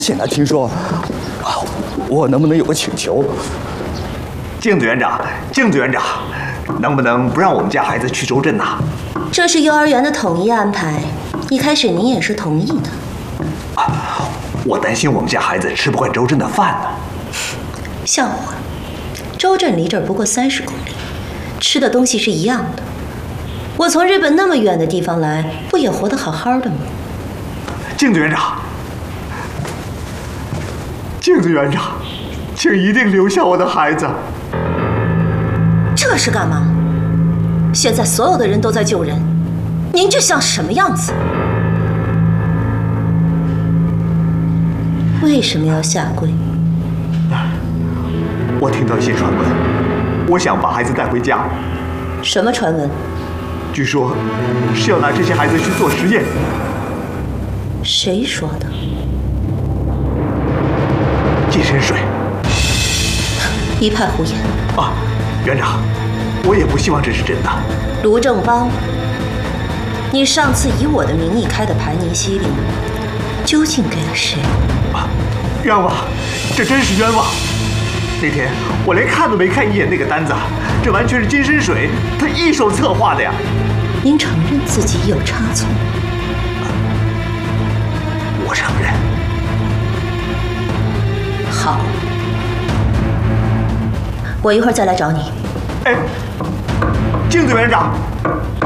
现在听说，我能不能有个请求？ 镜子园长，镜子园长，能不能不让我们家孩子去州镇呐？ 这是幼儿园的统一安排，一开始您也是同意的。 我担心我们家孩子吃不惯州镇的饭呢。 笑话，州镇离这儿不过30公里，吃的东西是一样的。我从日本那么远的地方来，不也活得好好的吗？ 镜子园长，镜子园长，请一定留下我的孩子。 这是干嘛？现在所有的人都在救人，您这像什么样子？为什么要下跪？ 我听到一些传闻，我想把孩子带回家。 什么传闻？ 据说是要拿这些孩子去做实验。 谁说的？ 净身水。 一派胡言！ 园长，我也不希望这是真的。 卢正邦，你上次以我的名义开的盘尼西林，究竟给了谁？ 冤枉，这真是冤枉！那天我连看都没看一眼那个单子，这完全是金生水他一手策划的呀！ 您承认自己有差错？ 我承认。 好，我一会儿再来找你。 镜子园长，